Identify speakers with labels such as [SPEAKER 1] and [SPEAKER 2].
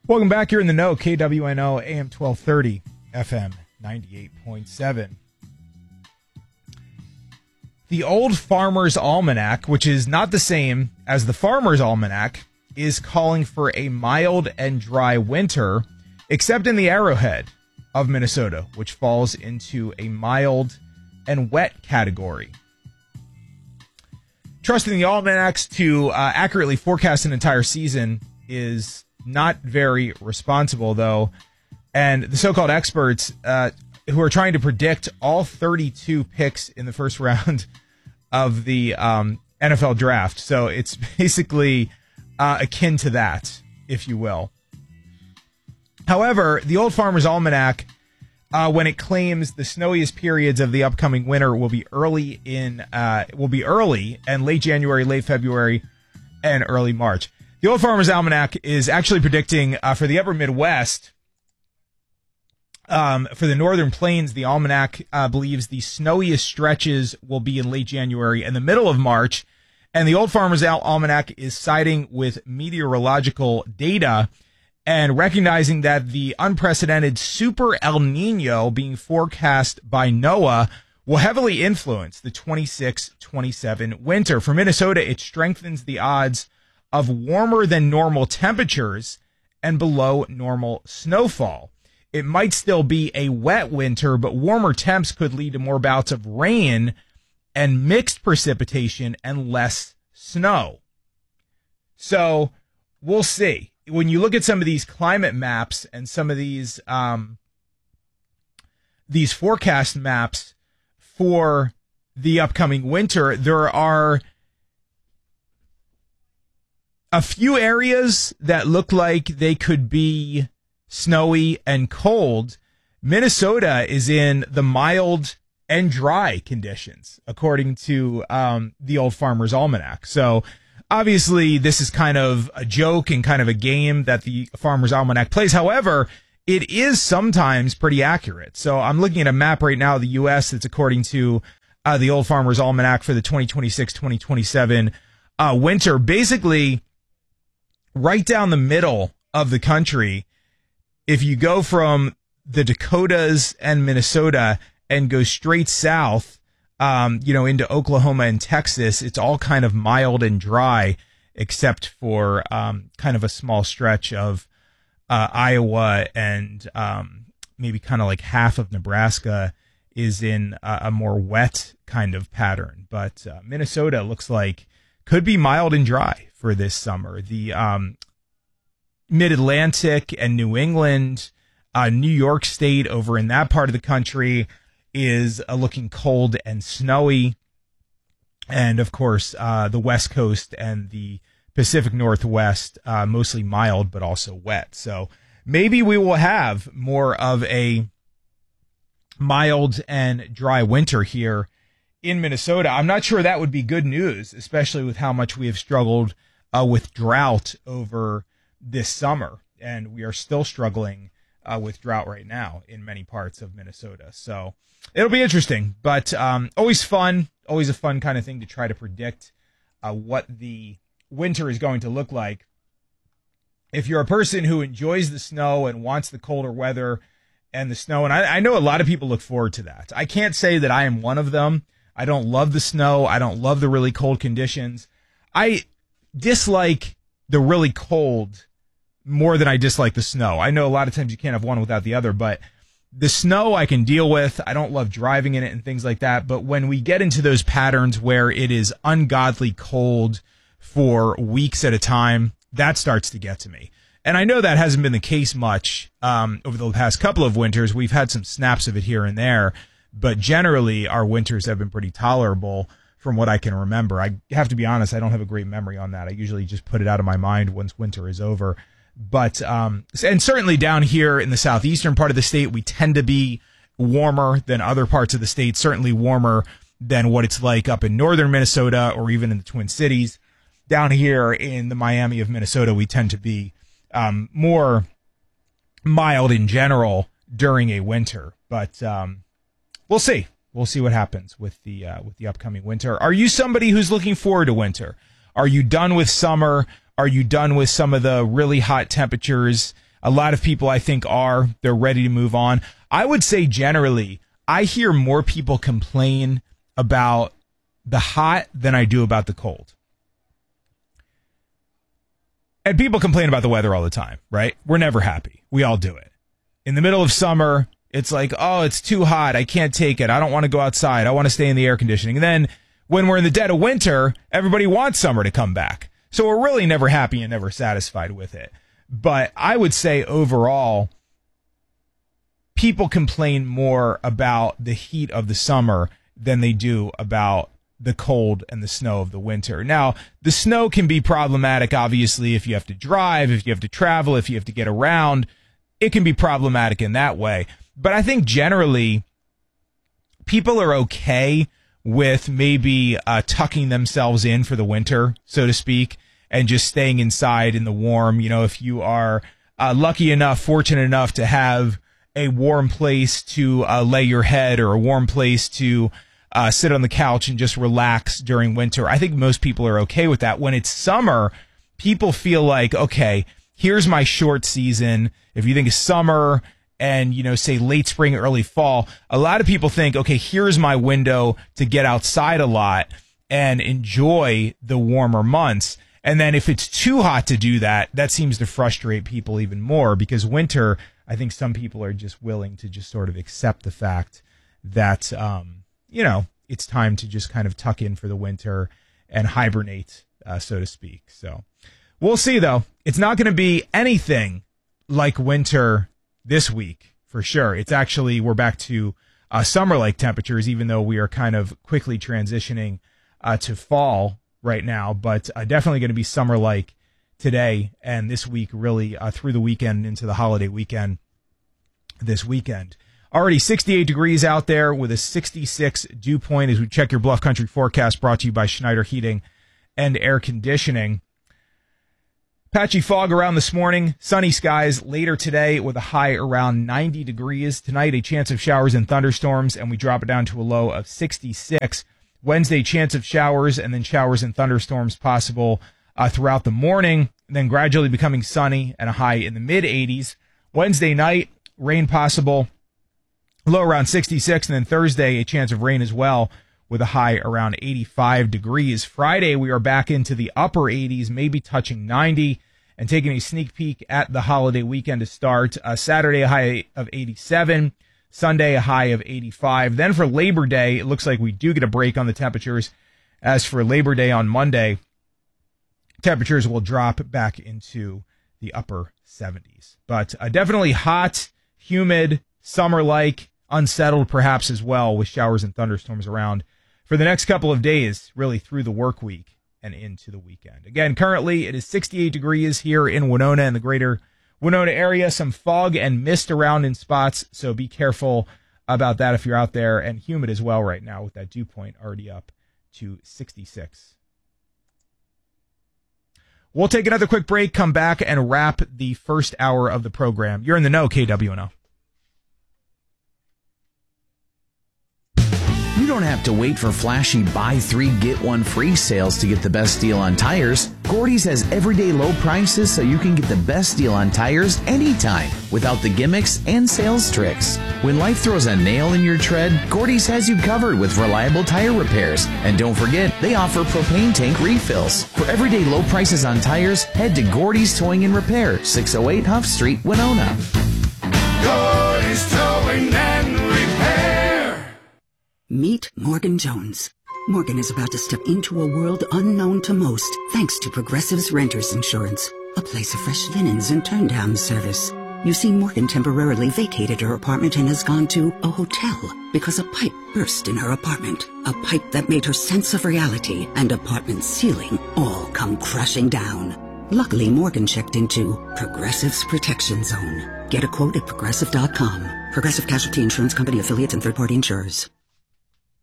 [SPEAKER 1] Welcome back. You're in the know. KWNO AM 1230 FM 98.7. The Old Farmer's Almanac, which is not the same as the Farmer's Almanac, is calling for a mild and dry winter, except in the Arrowhead of Minnesota, which falls into a mild and wet category. Trusting the almanacs to accurately forecast an entire season is not very responsible, though, and the so-called experts who are trying to predict all 32 picks in the first round of the NFL draft. So it's basically akin to that, if you will. However, the Old Farmer's Almanac, when it claims the snowiest periods of the upcoming winter will be early and late January, late February, and early March. The Old Farmer's Almanac is actually predicting for the upper Midwest, for the northern plains, the almanac believes the snowiest stretches will be in late January and the middle of March. And the Old Farmer's Almanac is siding with meteorological data and recognizing that the unprecedented Super El Nino being forecast by NOAA will heavily influence the 26-27 winter. For Minnesota, it strengthens the odds of warmer than normal temperatures and below normal snowfall. It might still be a wet winter, but warmer temps could lead to more bouts of rain and mixed precipitation and less snow. So we'll see. When you look at some of these climate maps and some of these forecast maps for the upcoming winter, there are a few areas that look like they could be snowy and cold. Minnesota is in the mild and dry conditions, according to the Old Farmer's Almanac. So obviously this is kind of a joke and kind of a game that the Farmer's Almanac plays. However, it is sometimes pretty accurate. So I'm looking at a map right now of the U.S. that's according to the Old Farmer's Almanac for the 2026-2027 winter. Basically, right down the middle of the country, if you go from the Dakotas and Minnesota and go straight south, into Oklahoma and Texas, it's all kind of mild and dry, except for kind of a small stretch of Iowa and maybe kind of like half of Nebraska is in a more wet kind of pattern. But Minnesota looks like could be mild and dry for this summer. The Mid-Atlantic and New England, New York State over in that part of the country is looking cold and snowy. And, of course, the West Coast and the Pacific Northwest, mostly mild but also wet. So maybe we will have more of a mild and dry winter here in Minnesota. I'm not sure that would be good news, especially with how much we have struggled with drought over this summer. And we are still struggling with drought right now in many parts of Minnesota. So it'll be interesting, but always fun, always a fun kind of thing to try to predict what the winter is going to look like. If you're a person who enjoys the snow and wants the colder weather and the snow, and I know a lot of people look forward to that. I can't say that I am one of them. I don't love the snow. I don't love the really cold conditions. I dislike the really cold more than I dislike the snow. I know a lot of times you can't have one without the other, but the snow I can deal with. I don't love driving in it and things like that. But when we get into those patterns where it is ungodly cold for weeks at a time, that starts to get to me. And I know that hasn't been the case much over the past couple of winters. We've had some snaps of it here and there, but generally our winters have been pretty tolerable from what I can remember. I have to be honest, I don't have a great memory on that. I usually just put it out of my mind once winter is over. But, and certainly down here in the southeastern part of the state, we tend to be warmer than other parts of the state, certainly warmer than what it's like up in northern Minnesota or even in the Twin Cities. Down here in the Miami of Minnesota, we tend to be more mild in general during a winter. But we'll see. We'll see what happens with the upcoming winter. Are you somebody who's looking forward to winter? Are you done with summer? Are you done with some of the really hot temperatures? A lot of people, I think, they're ready to move on. I would say generally, I hear more people complain about the hot than I do about the cold. And people complain about the weather all the time, right? We're never happy. We all do it. In the middle of summer, it's like, oh, it's too hot. I can't take it. I don't want to go outside. I want to stay in the air conditioning. And then when we're in the dead of winter, everybody wants summer to come back. So we're really never happy and never satisfied with it. But I would say overall, people complain more about the heat of the summer than they do about the cold and the snow of the winter. Now, the snow can be problematic, obviously, if you have to drive, if you have to travel, if you have to get around. It can be problematic in that way. But I think generally, people are okay with maybe tucking themselves in for the winter, so to speak, and just staying inside in the warm. You know, if you are lucky enough, fortunate enough to have a warm place to lay your head or a warm place to sit on the couch and just relax during winter. I think most people are okay with that. When it's summer, people feel like, okay, here's my short season. If you think of summer and, you know, say late spring, early fall, a lot of people think, okay, here's my window to get outside a lot and enjoy the warmer months. And then if it's too hot to do that, that seems to frustrate people even more, because winter, I think some people are just willing to just sort of accept the fact that, you know, it's time to just kind of tuck in for the winter and hibernate, so to speak. So we'll see, though. It's not going to be anything like winter this week, for sure. It's actually, we're back to summer-like temperatures, even though we are kind of quickly transitioning to fall right now. But definitely going to be summer-like today and this week, really through the weekend into the holiday weekend this weekend. Already 68 degrees out there with a 66 dew point as we check your Bluff Country forecast, brought to you by Schneider Heating and Air Conditioning. Patchy fog around this morning, sunny skies later today with a high around 90 degrees. Tonight, a chance of showers and thunderstorms, and we drop it down to a low of 66. Wednesday, chance of showers and then showers and thunderstorms possible throughout the morning, and then gradually becoming sunny and a high in the mid-80s. Wednesday night, rain possible, low around 66, and then Thursday, a chance of rain as well with a high around 85 degrees. Friday, we are back into the upper 80s, maybe touching 90, and taking a sneak peek at the holiday weekend to start. Saturday, a high of 87. Sunday, a high of 85. Then for Labor Day, it looks like we do get a break on the temperatures. As for Labor Day on Monday, temperatures will drop back into the upper 70s. But definitely hot, humid, summer-like, unsettled perhaps as well, with showers and thunderstorms around for the next couple of days, really through the work week and into the weekend. Again, currently it is 68 degrees here in Winona and the greater Winona area. Some fog and mist around in spots, so be careful about that if you're out there, and humid as well right now with that dew point already up to 66. We'll take another quick break, come back, and wrap the first hour of the program. You're in the know, KWNO.
[SPEAKER 2] You don't have to wait for flashy buy 3 get 1 free sales to get the best deal on tires. Gordy's has everyday low prices so you can get the best deal on tires anytime without the gimmicks and sales tricks. When life throws a nail in your tread, Gordy's has you covered with reliable tire repairs. And don't forget, they offer propane tank refills. For everyday low prices on tires, head to Gordy's Towing and Repair, 608 Huff Street, Winona.
[SPEAKER 3] Gordy's Towing and Repair.
[SPEAKER 4] Meet Morgan Jones. Morgan is about to step into a world unknown to most, thanks to Progressive's Renters Insurance, a place of fresh linens and turn-down service. You see, Morgan temporarily vacated her apartment and has gone to a hotel because a pipe burst in her apartment. A pipe that made her sense of reality and apartment ceiling all come crashing down. Luckily, Morgan checked into Progressive's Protection Zone. Get a quote at Progressive.com. Progressive Casualty Insurance Company affiliates and third-party insurers.